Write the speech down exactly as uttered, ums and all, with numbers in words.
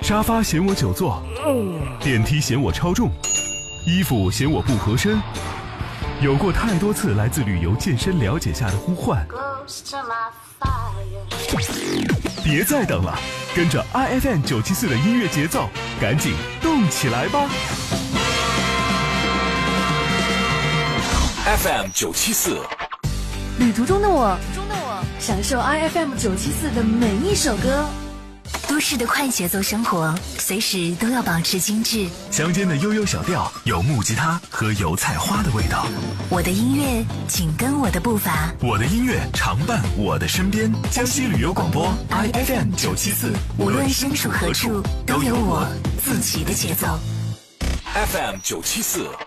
沙发嫌我久坐，电梯嫌我超重，衣服嫌我不合身。有过太多次来自旅游健身了解下的呼唤，别再等了，跟着 I F M 九七四的音乐节奏，赶紧动起来吧。 F M 九七四， 旅途中的我，中的我，享受 I F M 九七四的每一首歌。 都市的快节奏生活，随时都要保持精致。 乡间的悠悠小调，有木吉他和油菜花的味道。 我的音乐紧跟我的步伐， 我的音乐常伴我的身边。江西旅游广播 I F M 九七四， 无论身处何处，都有我自己的节奏。 F M 九七四。